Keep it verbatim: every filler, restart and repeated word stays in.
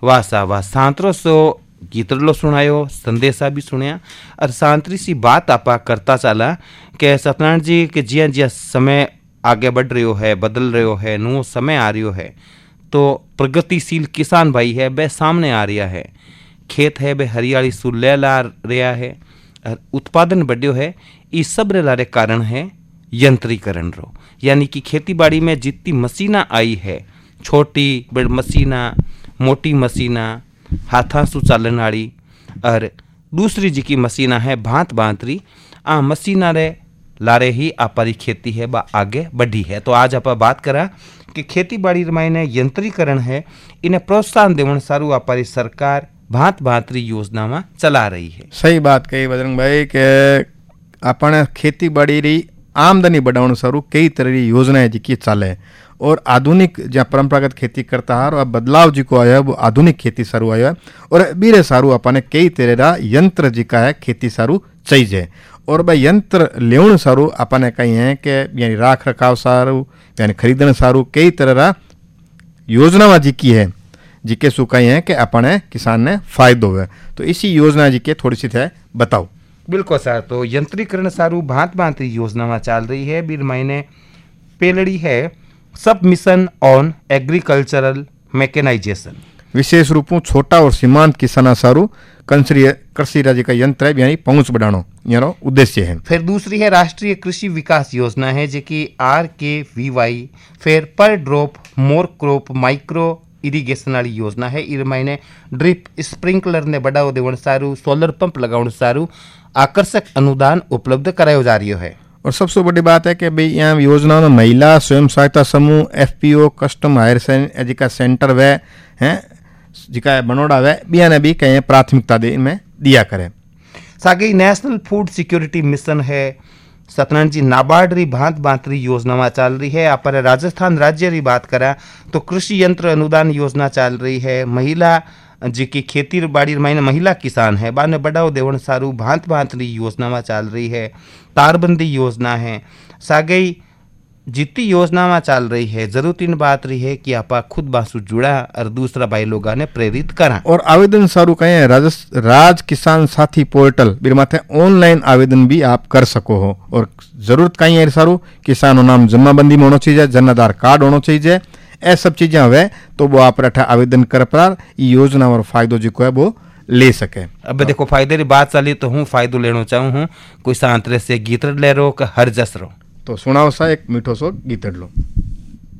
वाह सा वाह सांतरो सो गीतड़लो सुनायो संदेशा भी सुनिया और सांतरी सी बात आपा करता चला कि सत्यनारायण जी के जिया जिया समय आगे बढ़ रही है, बदल रही है, नू समय आ रही है, तो प्रगतिशील किसान भाई है वह सामने आ रहा है, खेत है वह हरियाली सुले ला रहा है और उत्पादन बढ़ियो है। इस सब रे लारे कारण है यंत्रीकरण रो, यानी कि खेती बाड़ी में जितनी मशीना आई है, छोटी बड़ी मशीना, मोटी मशीना, हाथा सु चालन वाली और दूसरी जी की मशीना है भांत भांतरी, आ मशीना रे लारे ही आपारी खेती है बा आगे बढ़ी है। तो आज आप बात करा कि खेती बाड़ी मायने यंत्रीकरण है, इन्हें प्रोत्साहन देवन सारू आपारी सरकार भांत भांतरी योजना में चला रही है। सही बात कही बजरंग भाई के अपने खेती बाड़ी री आमदनी बढ़ाने सारू कई तरह की योजनाएं जी की चाले और आधुनिक जहाँ परंपरागत खेती करता है और बदलाव जी को आया है वो आधुनिक खेती सारू आया है और बीरे सारू अपने कई तरह का यंत्र जी का है खेती सारू चाहिए और वह यंत्र लेवन सारू अपने कही है कि यानी राख रखाव सारू यानी खरीदन सारू कई तरह का योजना जी की है जी के सु कही है कि अपने किसान ने फायदो है। तो इसी योजना जी के थोड़ी सी है बताओ। बिल्कुल सर, तो यंत्रीकरण सारू भांत भांति योजना में चल रही है। बीर महीने पेलड़ी है सब मिशन ऑन एग्रीकल्चरल मैकेनाइजेशन, विशेष रूपों छोटा और सीमांत किसान सारू कृषि राज्य का यंत्र है यानी पहुंच बढ़ानो यारो उद्देश्य है। फिर दूसरी है राष्ट्रीय कृषि विकास योजना है जो कि आर के वी वाई, फिर पर drop more crop micro irrigation वाली योजना है। इर महीने ड्रिप स्प्रिंकलर ने बढ़ाओ देवन सारू, सोलर पंप लगाउन सारू आकर्षक अनुदान उपलब्ध करायो जा रही है। और सबसे बड़ी बात है कि भाई यहाँ योजना में महिला स्वयं सहायता समूह, एफपीओ, कस्टम हायर जिका सेंटर वे हैं जिका बनोड़ा वे बिया ने भी कहीं प्राथमिकता दे में दिया करे। सागे नेशनल फूड सिक्योरिटी मिशन है सत्यनारायण जी नाबार्ड री भांत भांतरी योजना में चल रही है। आप राजस्थान राज्य री बात करा तो कृषि यंत्र अनुदान योजना चल रही है। महिला जी की खेती बाड़ी मायने महिला किसान है बाने बढ़ाओ देवन सारू भांत भांतरी योजना में चल रही है। तारबंदी योजना है सागई जितनी योजना में चल रही है। जरूर तीन बात रही है कि आप खुद बासु जुड़ा और दूसरा भाई लोगों ने प्रेरित करा। और आवेदन सारू कहें राज राज किसान साथी पोर्टल बिरमाथे ऑनलाइन आवेदन भी आप कर सको हो। और जरूरत कहीं है सारू किसानों नाम जमाबंदी में होना चाहिए, जन आधार कार्ड होना चाहिए, ये सब चीजें हुए तो वो आप रठा आवेदन कर पर योजना और फायदो जो है वो ले सके। अब देखो फायदे की बात चली तो हूँ फायदो लेना चाहूँ हूँ कोई सांतरे से गीत ले रो हर जस रो तो सुनाओ सा एक मीठो सो गीत लो।